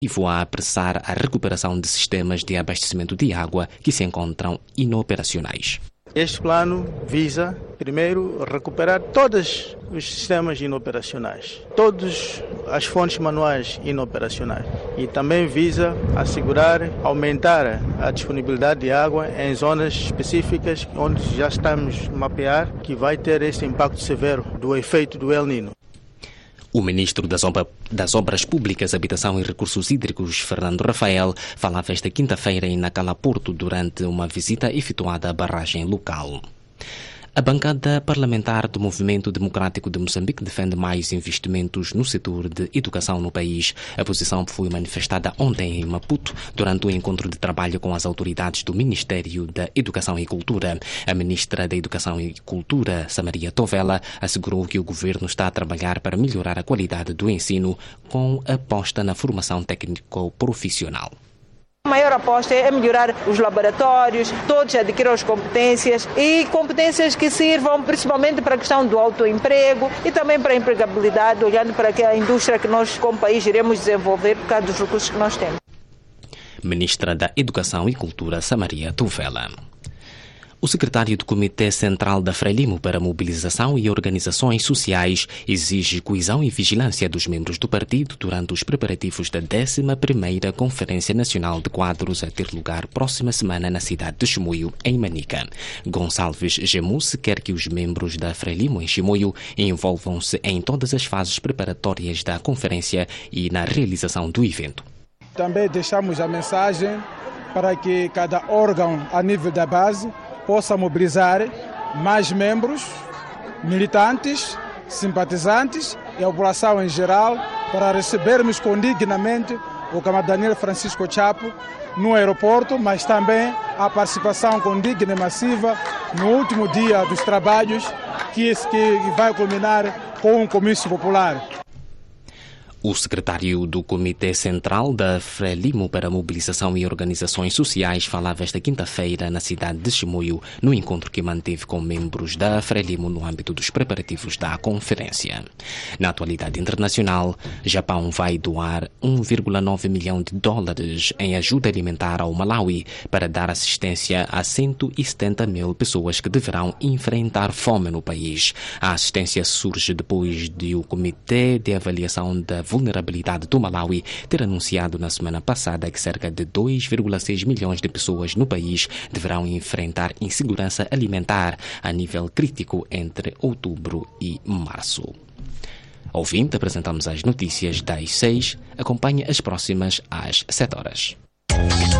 a apressar a recuperação de sistemas de abastecimento de água que se encontram inoperacionais. Este plano visa, primeiro, recuperar todos os sistemas inoperacionais, todas as fontes manuais inoperacionais e também visa assegurar, aumentar a disponibilidade de água em zonas específicas onde já estamos a mapear que vai ter esse impacto severo do efeito do El Niño. O ministro das Obras Públicas, Habitação e Recursos Hídricos, Fernando Rafael, falava esta quinta-feira em Nacala Porto durante uma visita efetuada à barragem local. A bancada parlamentar do Movimento Democrático de Moçambique defende mais investimentos no setor de educação no país. A posição foi manifestada ontem em Maputo durante o encontro de trabalho com as autoridades do Ministério da Educação e Cultura. A ministra da Educação e Cultura, Samaria Tovela, assegurou que o governo está a trabalhar para melhorar a qualidade do ensino com aposta na formação técnico-profissional. A maior aposta é melhorar os laboratórios, todos adquirir as competências e competências que sirvam principalmente para a questão do autoemprego e também para a empregabilidade, olhando para a indústria que nós, como país, iremos desenvolver por causa dos recursos que nós temos. Ministra da Educação e Cultura, Samaria Tovela. O secretário do Comitê Central da Frelimo para Mobilização e Organizações Sociais exige coesão e vigilância dos membros do partido durante os preparativos da 11ª Conferência Nacional de Quadros a ter lugar próxima semana na cidade de Chimoio, em Manica. Gonçalves Gemus quer que os membros da Frelimo em Chimoio envolvam-se em todas as fases preparatórias da conferência e na realização do evento. Também deixamos a mensagem para que cada órgão a nível da base possa mobilizar mais membros, militantes, simpatizantes e a população em geral para recebermos dignamente o camarada Daniel Francisco Chapo no aeroporto, mas também a participação digna e massiva no último dia dos trabalhos que vai culminar com um comício popular. O secretário do Comitê Central da Frelimo para Mobilização e Organizações Sociais falava esta quinta-feira na cidade de Chimoio, no encontro que manteve com membros da Frelimo no âmbito dos preparativos da conferência. Na atualidade internacional, Japão vai doar $1,9 milhão em ajuda alimentar ao Malawi para dar assistência a 170 mil pessoas que deverão enfrentar fome no país. A assistência surge depois de o Comitê de Avaliação da Vulnerabilidade do Malawi ter anunciado na semana passada que cerca de 2,6 milhões de pessoas no país deverão enfrentar insegurança alimentar a nível crítico entre outubro e março. Ouvinte, apresentamos as notícias das 6. Acompanhe as próximas às 7 horas.